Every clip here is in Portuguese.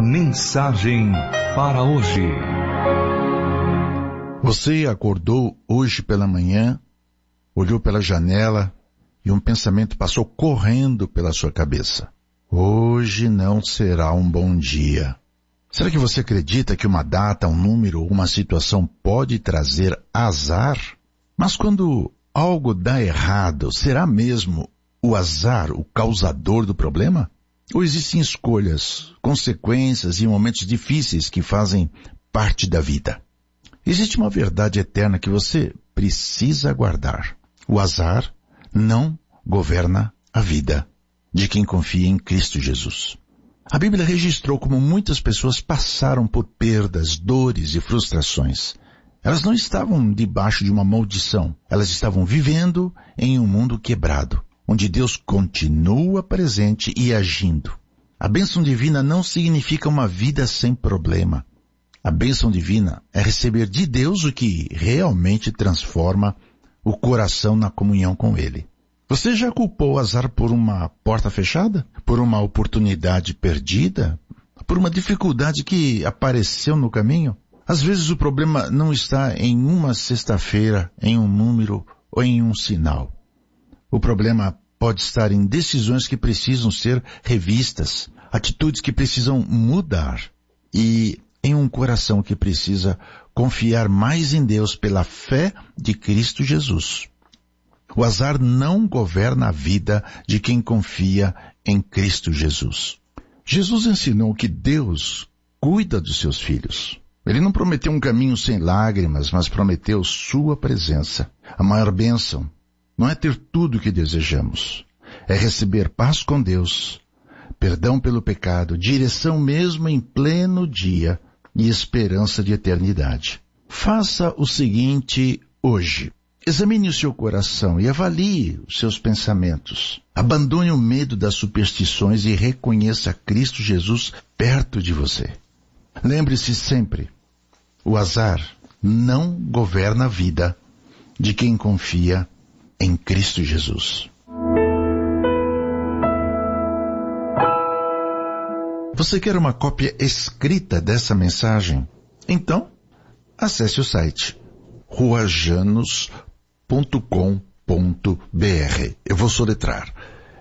Mensagem para hoje. Você acordou hoje pela manhã, olhou pela janela e um pensamento passou correndo pela sua cabeça. Hoje não será um bom dia. Será que você acredita que uma data, um número ou uma situação pode trazer azar? Mas quando algo dá errado, será mesmo o azar o causador do problema? Ou existem escolhas, consequências e momentos difíceis que fazem parte da vida? Existe uma verdade eterna que você precisa guardar. O azar não governa a vida de quem confia em Cristo Jesus. A Bíblia registrou como muitas pessoas passaram por perdas, dores e frustrações. Elas não estavam debaixo de uma maldição. Elas estavam vivendo em um mundo quebrado, onde Deus continua presente e agindo. A bênção divina não significa uma vida sem problema. A bênção divina é receber de Deus o que realmente transforma o coração na comunhão com Ele. Você já culpou o azar por uma porta fechada? Por uma oportunidade perdida? Por uma dificuldade que apareceu no caminho? Às vezes o problema não está em uma sexta-feira, em um número ou em um sinal. O problema pode estar em decisões que precisam ser revistas, atitudes que precisam mudar e em um coração que precisa confiar mais em Deus pela fé de Cristo Jesus. O azar não governa a vida de quem confia em Cristo Jesus. Jesus ensinou que Deus cuida dos seus filhos. Ele não prometeu um caminho sem lágrimas, mas prometeu sua presença. A maior bênção não é ter tudo o que desejamos. É receber paz com Deus, perdão pelo pecado, direção mesmo em pleno dia e esperança de eternidade. Faça o seguinte hoje. Examine o seu coração e avalie os seus pensamentos. Abandone o medo das superstições e reconheça Cristo Jesus perto de você. Lembre-se sempre, o azar não governa a vida de quem confia em Cristo Jesus. Você quer uma cópia escrita dessa mensagem? Então, acesse o site ruajanos.com.br. Eu vou soletrar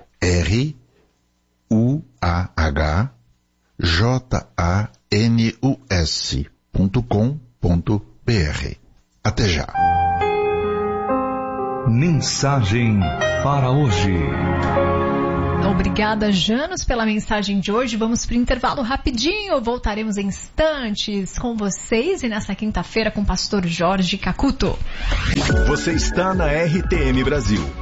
ruajanus.com.br. Até já. Mensagem para hoje. Obrigada, Janos, pela mensagem de hoje. Vamos para o intervalo rapidinho. Voltaremos em instantes com vocês e nessa quinta-feira com o pastor Jorge Cacuto. Você está na RTM Brasil.